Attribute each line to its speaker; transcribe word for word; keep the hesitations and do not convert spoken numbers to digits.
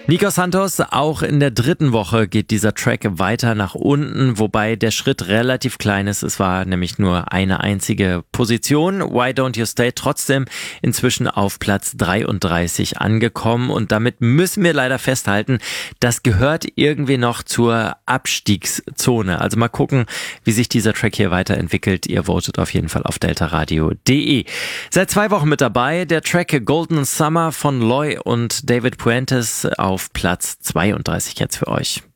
Speaker 1: Nico Santos, auch in der dritten Woche geht dieser Track weiter nach unten, wobei der Schritt relativ klein ist. Es war nämlich nur eine einzige Position. Why Don't You Stay trotzdem inzwischen auf Platz dreiunddreißig angekommen und damit müssen wir leider festhalten, das gehört irgendwie noch zur Abstiegszone. Also mal gucken, wie sich dieser Track hier weiterentwickelt. Ihr votet auf jeden Fall auf deltaradio punkt de. Seit zwei Wochen mit dabei der Track Golden Summer von Loy und David Puentes auf Platz zweiunddreißig jetzt für euch.